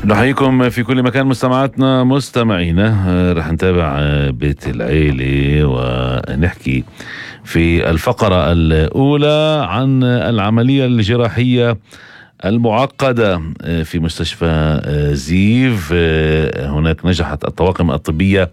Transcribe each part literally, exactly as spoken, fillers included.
نحييكم في كل مكان مستمعاتنا مستمعينا. رح نتابع بيت العيلة ونحكي في الفقرة الأولى عن العملية الجراحية المعقدة في مستشفى زيف. هناك نجحت الطواقم الطبية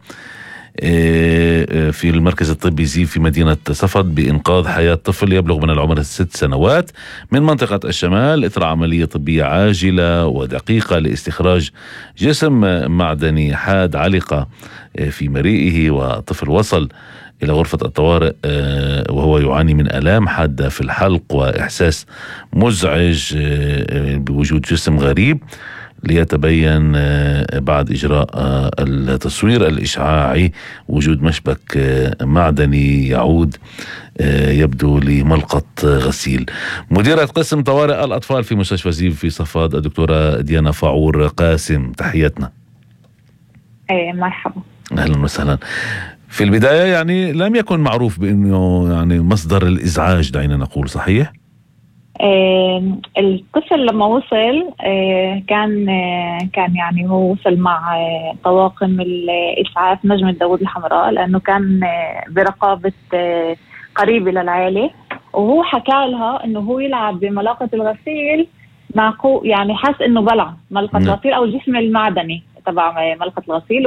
في المركز الطبي زيف في مدينة صفد بإنقاذ حياة طفل يبلغ من العمر ست سنوات من منطقة الشمال إثر عملية طبية عاجلة ودقيقة لاستخراج جسم معدني حاد علق في مريئه، والطفل وصل إلى غرفة الطوارئ وهو يعاني من آلام حادة في الحلق وإحساس مزعج بوجود جسم غريب، ليتبين بعد إجراء التصوير الإشعاعي وجود مشبك معدني يعود يبدو لملقط غسيل. مديرة قسم طوارئ الأطفال في مستشفى زيف في صفاد الدكتورة ديانا فاعور قاسم، تحياتنا. ايه مرحبا. أهلا وسهلا. في البداية يعني لم يكن معروف بأنه يعني مصدر الإزعاج، دعينا نقول، صحيح؟ آه الطفل لما وصل آه كان آه كان يعني هو وصل مع آه طواقم الإسعاف نجمة داود الحمراء، لأنه كان آه برقابة آه قريبة للعائلة، وهو حكى لها إنه هو يلعب بملاقة الغسيل مع يعني حاس إنه بلع ملقة الغسيل أو الجسم المعدني تبع ملقة الغسيل،